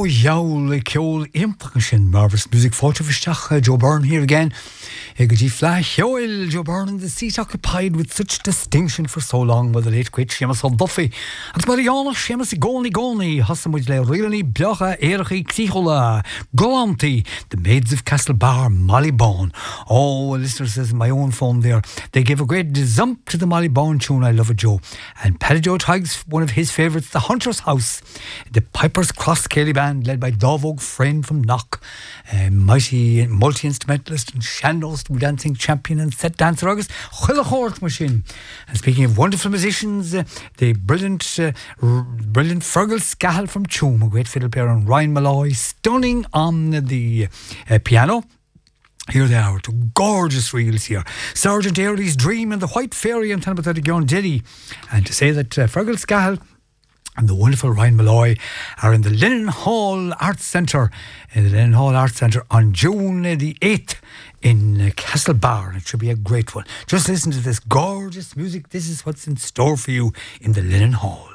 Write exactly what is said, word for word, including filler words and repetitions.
Oh, yowl, ceol, implach sin, marvellous music photo uh, Joe Byrne here again. Eggy Flash, yowl, Joe Byrne, the seat occupied with such distinction for so long by the late great Seamus O'Duffy. And Mariana, Seamus Goni Goni, Hassan Wujle, Riley, Blacha, Erchi, Xichola, Galanti, the Maids of Castlebar, Molly Bone. Oh, a listener says, my own phone there, they gave a great zump to the Molly Bone tune, I Love It Joe. And Paddy Joe Tiggs, one of his favourites, The Hunter's House, the Piper's Cross Kelly Band, led by Dovog Friend from Knock, a mighty multi-instrumentalist and Shandos, dancing champion and set dancer August, Chilachort machine. And speaking of wonderful musicians, uh, the brilliant, uh, r- brilliant Fergal Scahill from Tuam, a great fiddle player, and Ryan Malloy, stunning on the uh, piano. Here they are, two gorgeous reels here. Sergeant Airley's Dream and the White Fairy and Tanabata Gyon Diddy. And to say that uh, Fergal Scahill and the wonderful Ryan Malloy are in the Lennon Hall Arts Centre, in the Lennon Hall Arts Centre on June the eighth in uh, Castlebar. It should be a great one. Just listen to this gorgeous music. This is what's in store for you in the Lennon Hall.